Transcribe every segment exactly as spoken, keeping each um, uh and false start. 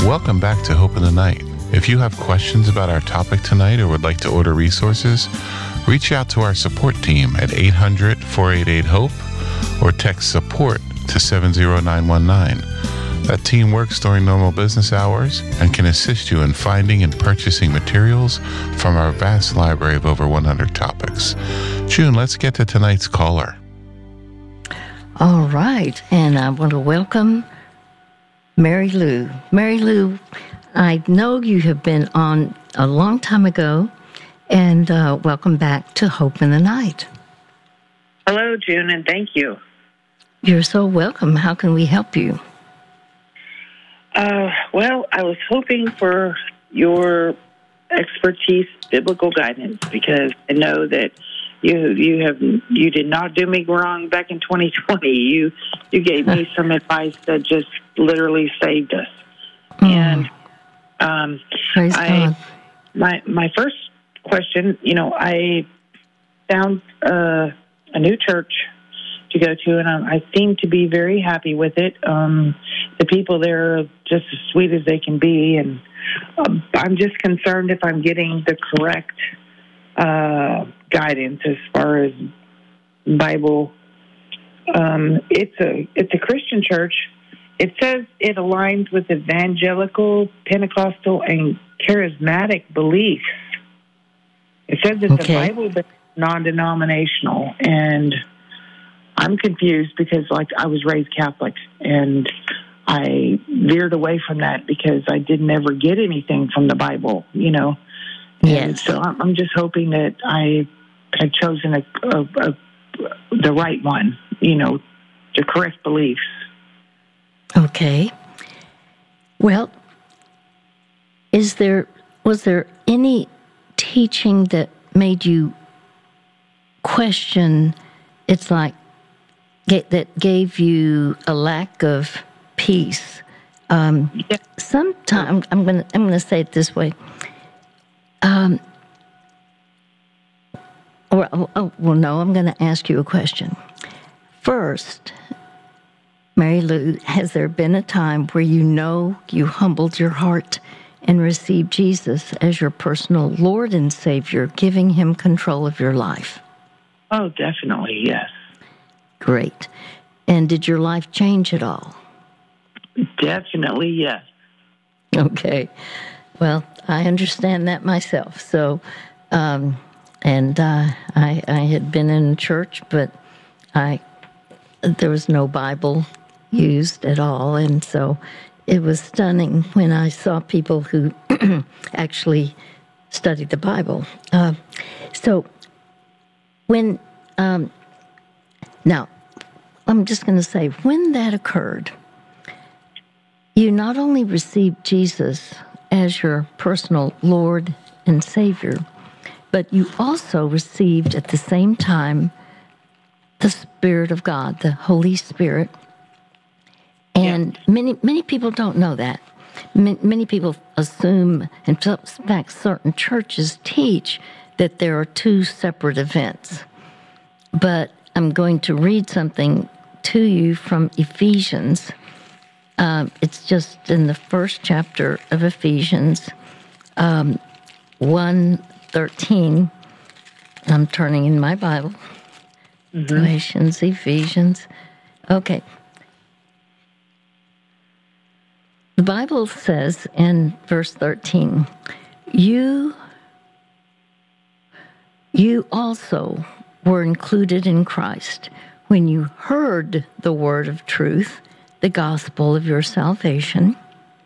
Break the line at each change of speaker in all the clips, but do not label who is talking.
Welcome back to Hope in the Night. If you have questions about our topic tonight or would like to order resources, reach out to our support team at eight hundred, four eight eight, HOPE or text support to seven zero nine one nine. That team works during normal business hours and can assist you in finding and purchasing materials from our vast library of over one hundred topics. June, let's get to tonight's caller.
All right, and I want to welcome Mary Lou. Mary Lou, I know you have been on a long time ago, and uh, welcome back to Hope in the Night.
Hello, June, and thank you.
You're so welcome. How can we help you?
Uh, well, I was hoping for your expertise, biblical guidance, because I know that you you have you did not do me wrong back in twenty twenty. You you gave me some advice that just literally saved us. Mm. And um,
Praise
I
God.
my my first question, you know, I found uh, a new church to go to, and I, I seem to be very happy with it. Um, the people there are just as sweet as they can be, and um, I'm just concerned if I'm getting the correct uh, guidance as far as Bible. Um, it's a it's a Christian church. It says it aligns with evangelical, Pentecostal, and charismatic beliefs. It says it's
Okay.
a Bible, but non-denominational, and I'm confused because, like, I was raised Catholic, and I veered away from that because I didn't ever get anything from the Bible, you know. And
Yes.
so I'm, I'm just hoping that I had chosen a, a, a, the right one, you know, the correct beliefs.
Okay. Well, is there was there any teaching that made you question? It's like that gave you a lack of peace. Um,
Yeah.
Sometimes I'm going to I'm going to say it this way. Um, or oh, oh, well, no, I'm going to ask you a question first. Mary Lou, has there been a time where you know you humbled your heart and received Jesus as your personal Lord and Savior, giving him control of your life?
Oh, definitely, yes.
Great. And did your life change at all?
Definitely, yes.
Okay. Well, I understand that myself. So, um, and uh, I, I had been in church, but I there was no Bible used at all, and so it was stunning when I saw people who actually studied the Bible. Uh, so, when um, now, I'm just going to say, when that occurred, you not only received Jesus as your personal Lord and Savior, but you also received at the same time the Spirit of God, the Holy Spirit. And yeah. many many people don't know that. M- many people assume, in fact, certain churches teach that there are two separate events. But I'm going to read something to you from Ephesians. Um, it's just in the first chapter of Ephesians, um, one thirteen. I'm turning in my Bible. Mm-hmm. Galatians, Ephesians. Okay. The Bible says in verse thirteen, you, you also were included in Christ when you heard the word of truth, the gospel of your salvation.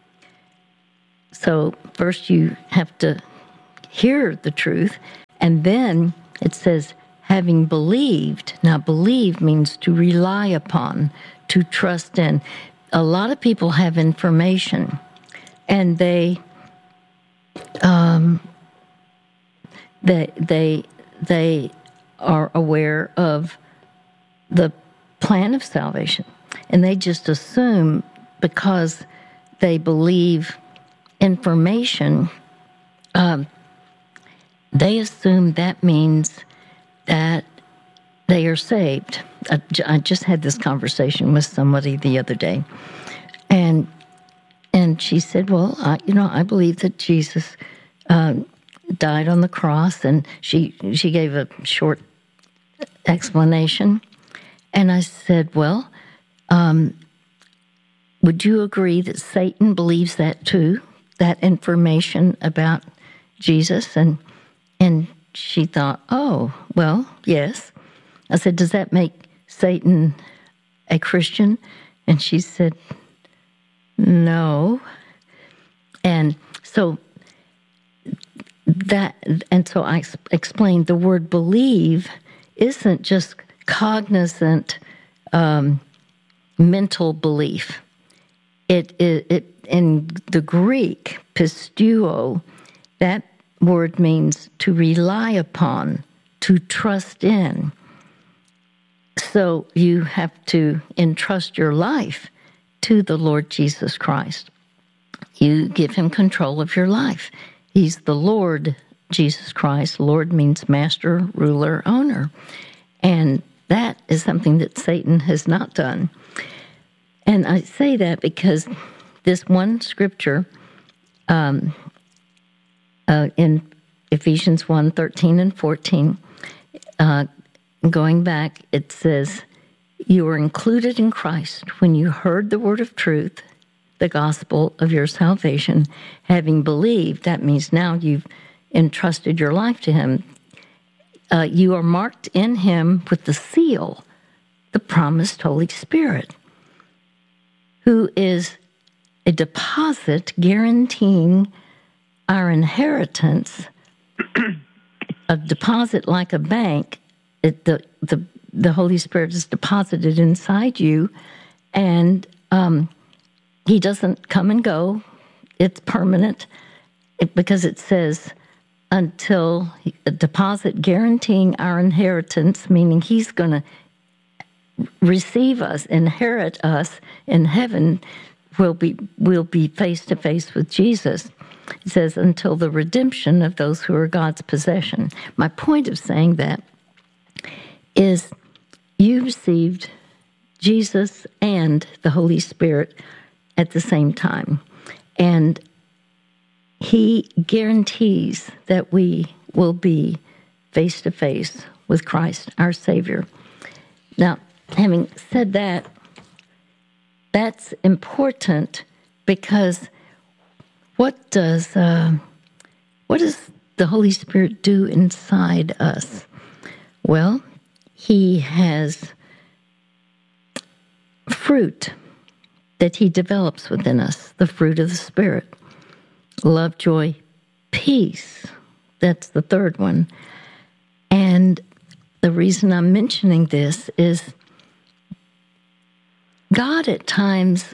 So first you have to hear the truth, and then it says, having believed. Now, believe means to rely upon, to trust in. A lot of people have information, and they, um, they, they, they are aware of the plan of salvation, and they just assume because they believe information, um, they assume that means that they are saved. I, I just had this conversation with somebody the other day, and and and she said, well, I, you know, I believe that Jesus uh, died on the cross, and she she gave a short explanation. And I said, well, um, would you agree that Satan believes that too, that information about Jesus? And and she thought, oh, well, yes. I said, does that make Satan a Christian? And she said, no. And so that, and so I explained the word believe isn't just cognizant um, mental belief. It, it, it in the Greek, pisteuo, that word means to rely upon, to trust in. So you have to entrust your life to the Lord Jesus Christ. You give him control of your life. He's the Lord Jesus Christ. Lord means master, ruler, owner. And that is something that Satan has not done. And I say that because this one scripture um, uh, in Ephesians one, thirteen and fourteen, uh, going back, it says, you were included in Christ when you heard the word of truth, the gospel of your salvation, having believed. That means now you've entrusted your life to him. Uh, you are marked in him with the seal, the promised Holy Spirit, who is a deposit guaranteeing our inheritance. A deposit like a bank, it, the, the, the Holy Spirit is deposited inside you, and um, he doesn't come and go. It's permanent it, because it says until a deposit guaranteeing our inheritance, meaning he's going to receive us, inherit us in heaven. We'll be, we'll be face to face with Jesus. It says, until the redemption of those who are God's possession. My point of saying that is you received Jesus and the Holy Spirit at the same time. And he guarantees that we will be face to face with Christ, our Savior. Now, having said that, that's important because what does uh, what does the Holy Spirit do inside us? Well, he has fruit that he develops within us, the fruit of the Spirit. Love, joy, peace. That's the third one. And the reason I'm mentioning this is God at times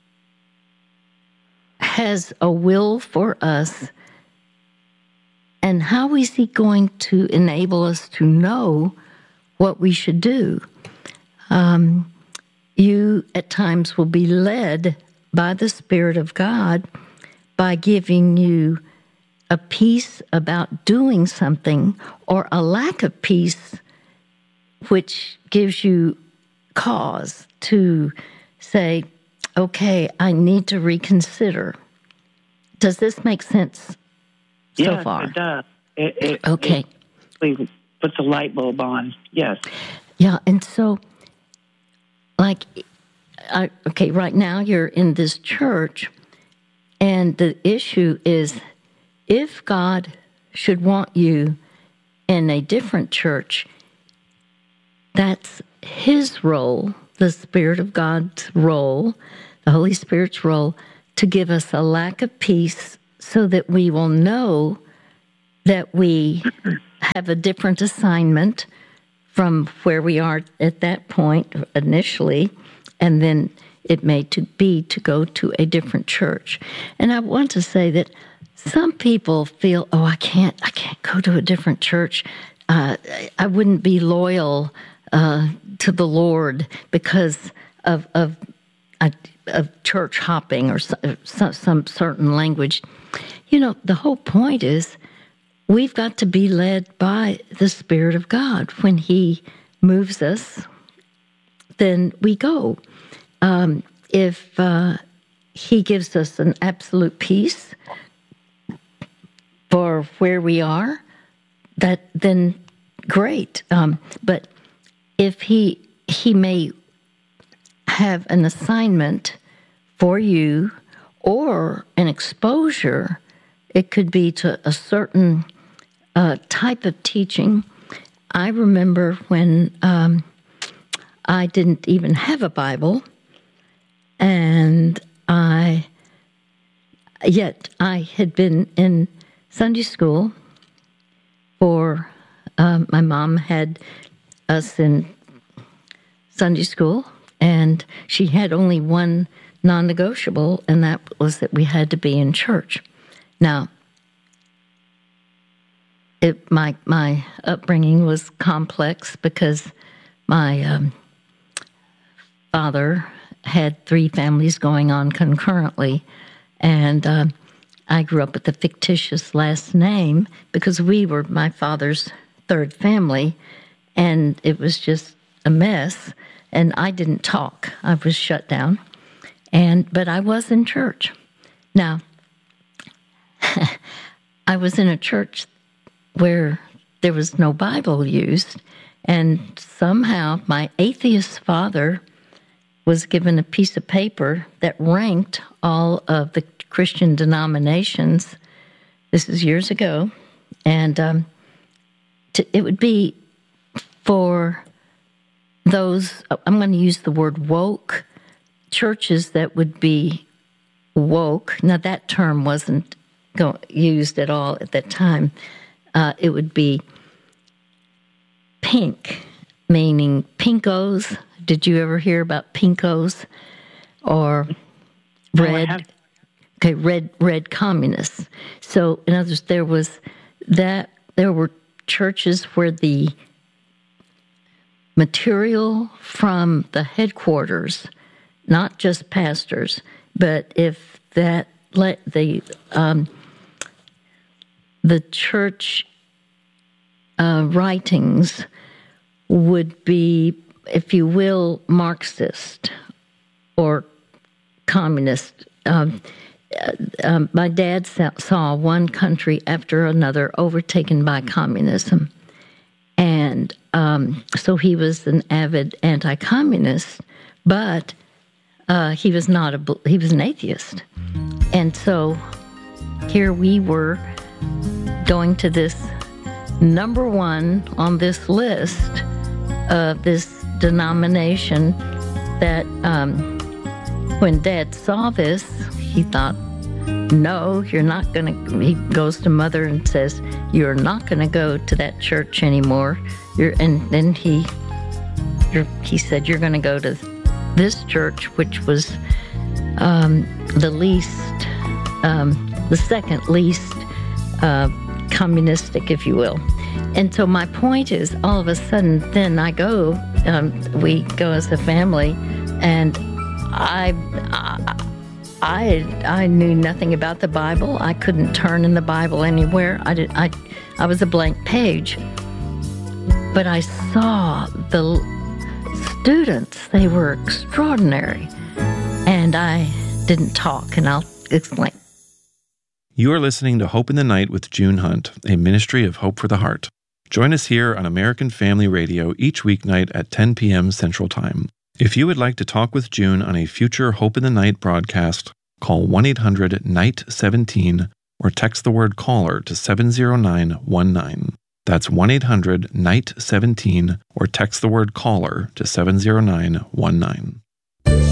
has a will for us, and how is he going to enable us to know what we should do? Um, you at times will be led by the Spirit of God by giving you a peace about doing something or a lack of peace, which gives you cause to say, okay, I need to reconsider. Does this make sense so
yes,
far?
Yes, it does. It, it,
okay.
It puts a light bulb on, yes.
Yeah, and so, like, I, okay, right now you're in this church, and the issue is if God should want you in a different church, that's his role, the Spirit of God's role, the Holy Spirit's role, to give us a lack of peace so that we will know that we have a different assignment from where we are at that point initially, and then it may to be to go to a different church. And I want to say that some people feel, oh, I can't, I can't go to a different church. Uh, I wouldn't be loyal uh, to the Lord because of of, of church hopping or some, some certain language. You know, the whole point is we've got to be led by the Spirit of God. When he moves us, then we go. Um, if uh, he gives us an absolute peace for where we are, that then great. Um, but if he he may have an assignment for you or an exposure, it could be to a certain uh, type of teaching. I remember when um, I didn't even have a Bible, and I yet I had been in Sunday school for, uh, my mom had us in Sunday school, and she had only one non-negotiable, and that was that we had to be in church. Now, it, my my upbringing was complex because my um, father had three families going on concurrently, and uh, I grew up with a fictitious last name because we were my father's third family, and it was just a mess, and I didn't talk. I was shut down, and but I was in church. Now, I was in a church where there was no Bible used, and somehow my atheist father was given a piece of paper that ranked all of the Christian denominations. This is years ago, and um, to, it would be for those, I'm going to use the word woke, churches that would be woke. Now, that term wasn't go, used at all at that time. Uh, it would be pink, meaning pinkos. Did you ever hear about pinkos? Or red?
Oh,
okay, red, red communists. So, in other words, there was that. There were churches where the material from the headquarters, not just pastors, but if that let the um, the church uh, writings would be, if you will, Marxist or communist. Um, uh, um, my dad saw one country after another overtaken by communism. And um, so he was an avid anti-communist, but uh, he was not a, he was an atheist. And so here we were going to this number one on this list of this denomination that um, when Dad saw this, he thought, no, you're not going to, he goes to Mother and says, you're not going to go to that church anymore. You're, and then he, you're, he said, you're going to go to this church, which was um, the least, um, the second least uh, communistic, if you will. And so my point is, all of a sudden, then I go, um, we go as a family, and I, I, I, I knew nothing about the Bible. I couldn't turn in the Bible anywhere. I did. I, I was a blank page. But I saw the students; they were extraordinary, and I didn't talk. And I'll explain.
You are listening to Hope in the Night with June Hunt, a ministry of Hope for the Heart. Join us here on American Family Radio each weeknight at ten p.m. Central Time. If you would like to talk with June on a future Hope in the Night broadcast, call one eight hundred N I G H T seventeen or text the word caller to seven zero nine one nine. That's one eight hundred N I G H T seventeen or text the word caller to seven zero nine one nine.